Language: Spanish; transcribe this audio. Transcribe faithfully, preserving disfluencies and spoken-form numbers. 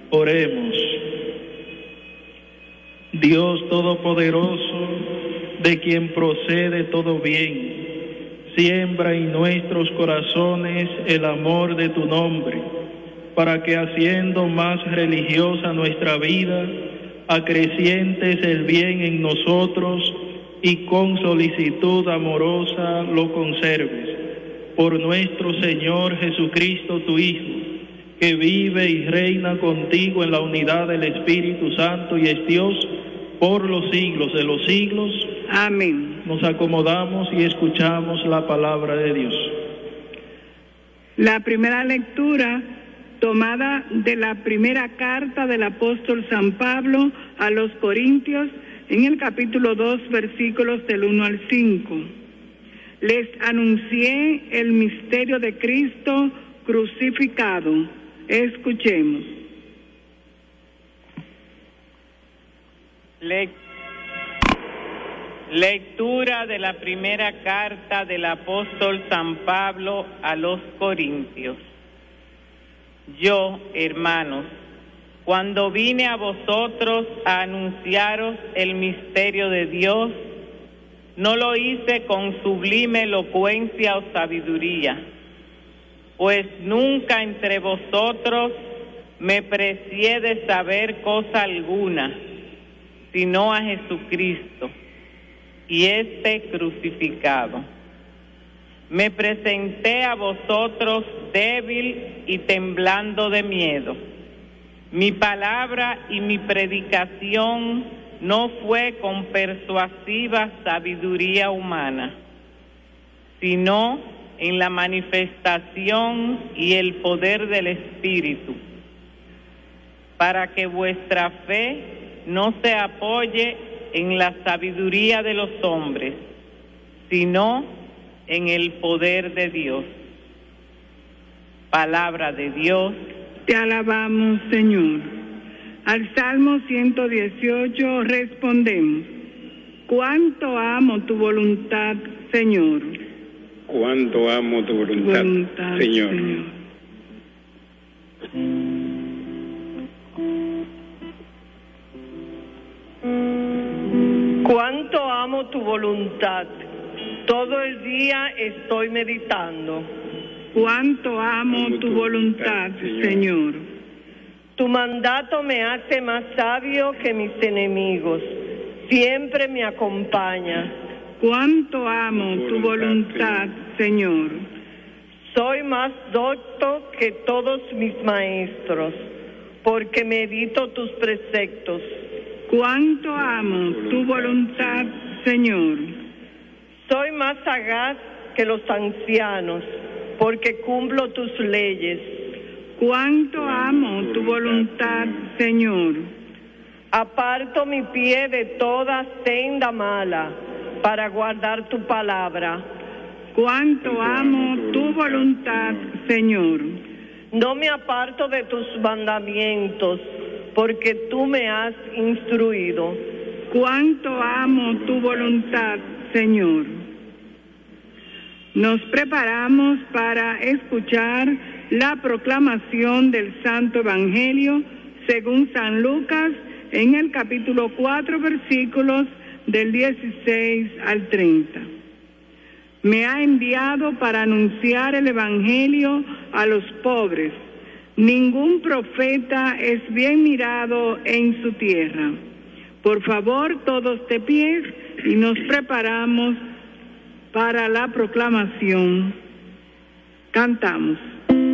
Oremos. Dios Todopoderoso, de quien procede todo bien, siembra en nuestros corazones el amor de tu nombre, para que haciendo más religiosa nuestra vida, acrecientes el bien en nosotros y con solicitud amorosa lo conserves. Por nuestro Señor Jesucristo, tu Hijo, que vive y reina contigo en la unidad del Espíritu Santo y es Dios por los siglos de los siglos. Amén. Nos acomodamos y escuchamos la palabra de Dios. La primera lectura tomada de la primera carta del apóstol San Pablo a los Corintios, en el capítulo dos, versículos del uno al cinco. Les anuncié el misterio de Cristo crucificado. Escuchemos. Le- Lectura de la primera carta del apóstol San Pablo a los Corintios. Yo, hermanos, cuando vine a vosotros a anunciaros el misterio de Dios, no lo hice con sublime elocuencia o sabiduría, pues nunca entre vosotros me precié de saber cosa alguna, sino a Jesucristo y este crucificado. Me presenté a vosotros débil y temblando de miedo. Mi palabra y mi predicación no fue con persuasiva sabiduría humana, sino en la manifestación y el poder del Espíritu, para que vuestra fe no se apoye en la sabiduría de los hombres, sino en el poder de Dios. Palabra de Dios. Te alabamos, Señor. Al Salmo ciento dieciocho respondemos: cuánto amo tu voluntad, Señor. Cuánto amo tu voluntad, voluntad Señor. Señor. Cuánto amo tu voluntad, todo el día estoy meditando. Cuánto amo tu voluntad, Señor. Tu mandato me hace más sabio que mis enemigos, siempre me acompaña. Cuánto amo tu voluntad, Señor. Soy más docto que todos mis maestros, porque medito tus preceptos. Cuánto amo tu voluntad, Señor. Soy más sagaz que los ancianos, porque cumplo tus leyes. Cuánto amo tu voluntad, Señor. Aparto mi pie de toda senda mala, para guardar tu palabra. Cuánto amo tu voluntad, Señor. No me aparto de tus mandamientos, porque tú me has instruido. Cuánto amo tu voluntad, Señor. Nos preparamos para escuchar la proclamación del Santo Evangelio según San Lucas en el capítulo cuatro, versículos del dieciséis al treinta. Me ha enviado para anunciar el Evangelio a los pobres. Ningún profeta es bien mirado en su tierra. Por favor, todos de pie, y nos preparamos para la proclamación. Cantamos.